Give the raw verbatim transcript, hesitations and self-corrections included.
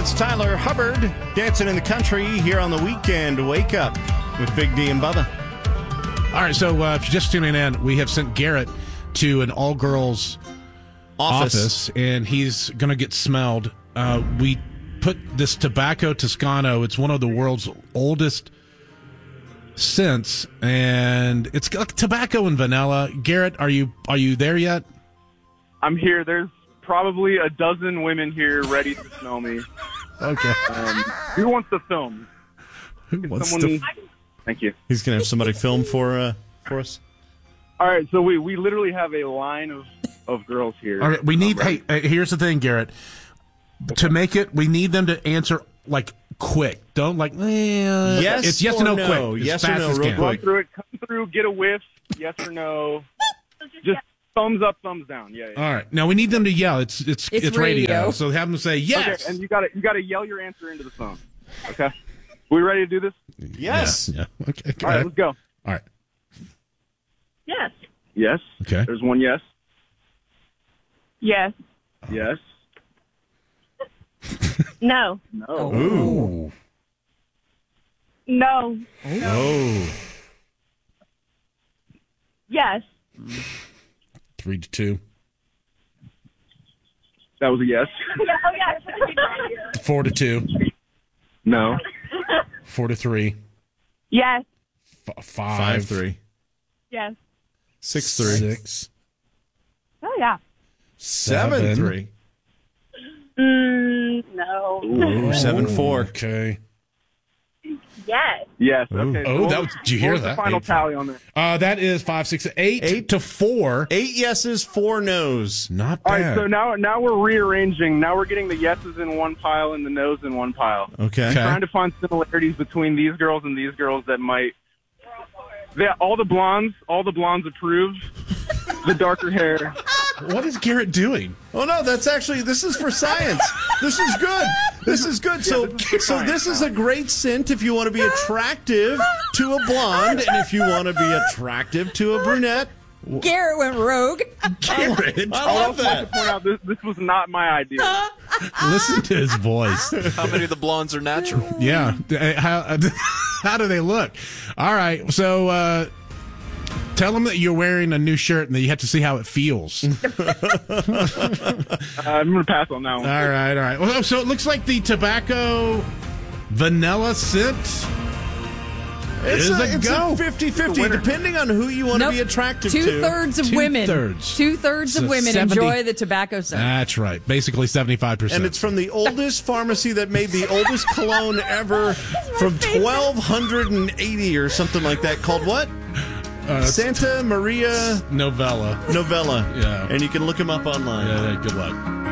It's Tyler Hubbard dancing in the country here on the weekend. Wake up with Big D and Bubba. All right, so uh, if you're just tuning in, we have sent Garrett to an all-girls office, office and he's going to get smelled. Uh, we put this tobacco Toscano. It's one of the world's oldest scents, and it's got tobacco and vanilla. Garrett, are you are you there yet? I'm here. There's probably a dozen women here ready to smell me. Okay. Um, who wants to film? Who Can wants someone... to? Thank you. He's gonna have somebody film for uh, for us. All right, so we, we literally have a line of, of girls here. All right, we need. Hey, uh, here's the thing, Garrett. To make it, we need them to answer like quick. Don't like. Eh, yes, it's yes or or no, no. quick. Yes as or fast no, as real can. quick. Run through it, come through, get a whiff. Yes or no. Just thumbs up, thumbs down. Yeah. yeah. All right. Now we need them to yell. It's it's It's it's, radio. radio. So have them say yes. Okay, and you got to you got to yell your answer into the phone. Okay. We ready to do this? Yes. Yeah. yeah. Okay. Go All right, ahead. let's go. All right. Yes. Yes. Okay. There's one yes. Yes. Yes. No. No. Ooh. No. Oh. Yes. Three to two. That was a yes. Oh, yes. Four to two. No. Four to three. Yes. F- five. Five three. Yes. Six three. Six. Oh, yeah. Seven, Seven. three. Mm, no. Ooh, seven four. Okay. Yes. Yes. Okay. Oh, what that was- was- did you what hear was that? The final Eight, tally on there. Uh, that is five, six, eight, Eight. to four. Eight yeses, four nos. Not All bad. right. So now now we're rearranging. Now we're getting the yeses in one pile and the nos in one pile. Okay. Okay. Trying to find similarities between these girls and these girls that might. They, all the blondes, all the blondes approve. The darker hair. What is Garrett doing? Oh no, that's actually this is for science. This is good. This is good. So this is for so science this is now. a great scent if you want to be attractive to a blonde and if you want to be attractive to a brunette. Garrett went rogue. Garrett. I I love also like to that. point out this this was not my idea. Listen to his voice. How many of the blondes are natural? Yeah. Uh, How, how do they look? All right. So uh, tell them that you're wearing a new shirt and that you have to see how it feels. Uh, I'm gonna pass on that one. All right. All right. Well, so it looks like the tobacco vanilla scent It's is a, a it's go. a fifty-fifty, depending on who you want Nope. to be attracted Two to. thirds of women. Two-thirds. Two thirds of So women seventy enjoy the tobacco scent. That's right. Basically seventy-five percent. And it's from the oldest pharmacy that made the oldest cologne ever from twelve eighty or something like that, called what? uh, Santa Maria novella. Novella. Yeah. And you can look them up online. Yeah, good luck.